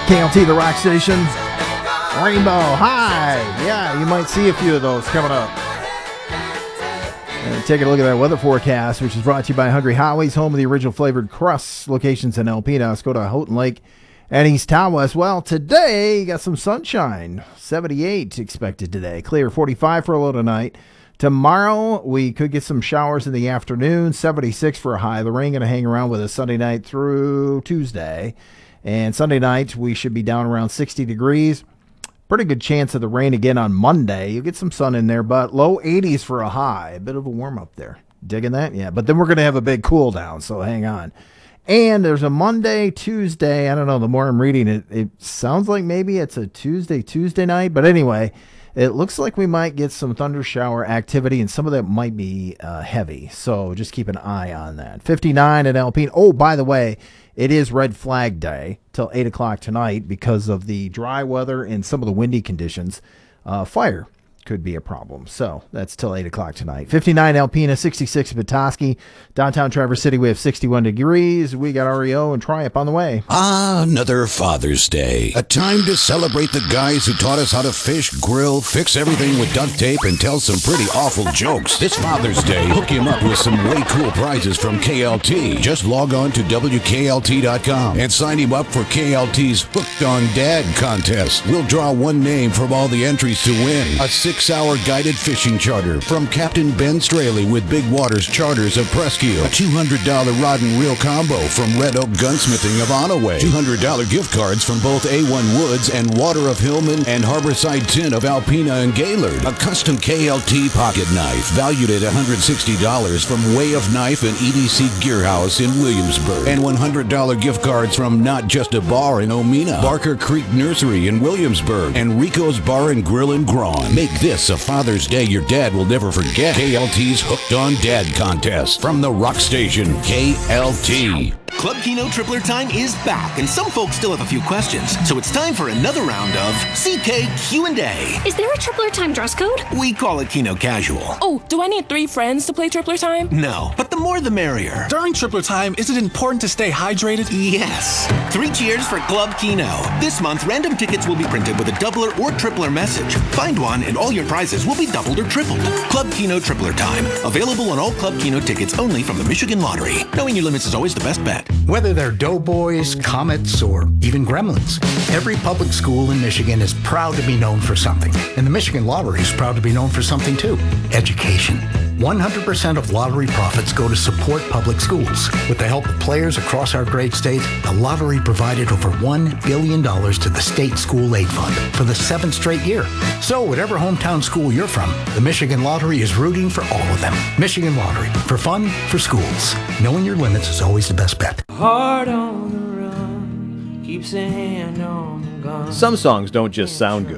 KLT, the rock station. Rainbow High. Yeah, you might see a few of those coming up. And take a look at that weather forecast, which is brought to you by Hungry Howie's, home of the original flavored crusts. Locations in Alpena, Escoda, Houghton Lake, and East Tawa as well. Today, you got some sunshine. 78 expected today. Clear 45 for a low tonight. Tomorrow, we could get some showers in the afternoon. 76 for a high. The rain going to hang around with us Sunday night through Tuesday. And Sunday night, we should be down around 60 degrees. Pretty good chance of the rain again on Monday. You'll get some sun in there, but low 80s for a high. A bit of a warm-up there. Digging that? Yeah, but then we're going to have a big cool down, so hang on. And there's a Monday, Tuesday. I don't know. The more I'm reading it, it sounds like maybe it's a Tuesday night. But anyway, it looks like we might get some thunder shower activity, and some of that might be heavy. So just keep an eye on that. 59 at Alpine. Oh, by the way, it is Red Flag Day till 8 o'clock tonight because of the dry weather and some of the windy conditions. Fire could be a problem. So that's till 8 o'clock tonight. 59 Alpena, 66 Petoskey. Downtown Traverse City, we have 61 degrees. We got REO and Triumph on the way. Ah, another Father's Day. A time to celebrate the guys who taught us how to fish, grill, fix everything with duct tape, and tell some pretty awful jokes. This Father's Day, hook him up with some way cool prizes from KLT. Just log on to WKLT.com and sign him up for KLT's Hooked on Dad contest. We'll draw one name from all the entries to win. A 6-hour guided fishing charter from Captain Ben Straley with Big Waters Charters of Presque. A $200 rod and reel combo from Red Oak Gunsmithing of Onaway. $200 gift cards from both A1 Woods and Water of Hillman and Harborside Tin of Alpena and Gaylord. A custom KLT pocket knife valued at $160 from Way of Knife and EDC Gearhouse in Williamsburg. And $100 gift cards from Not Just a Bar in Omena, Barker Creek Nursery in Williamsburg, and Rico's Bar and Grill in Grawn. Make this a Father's Day your dad will never forget. KLT's Hooked on Dad contest from the rock station KLT. Club Keno Tripler Time is back, and some folks still have a few questions. So it's time for another round of CK Q&A. Is there a Tripler Time dress code? We call it Keno Casual. Oh, do I need 3 friends to play Tripler Time? No, but the more the merrier. During Tripler Time, is it important to stay hydrated? Yes. 3 cheers for Club Keno. This month, random tickets will be printed with a doubler or tripler message. Find one, and all your prizes will be doubled or tripled. Club Keno Tripler Time. Available on all Club Keno tickets only from the Michigan Lottery. Knowing your limits is always the best bet. Whether they're Doughboys, Comets, or even Gremlins, every public school in Michigan is proud to be known for something. And the Michigan Lottery is proud to be known for something too: education. 100% of lottery profits go to support public schools. With the help of players across our great state, the lottery provided over $1 billion to the State School Aid Fund for the 7th straight year. So whatever hometown school you're from, the Michigan Lottery is rooting for all of them. Michigan Lottery, for fun, for schools. Knowing your limits is always the best bet. Heart on the run, keeps a hand on the gun. Some songs don't just sound good.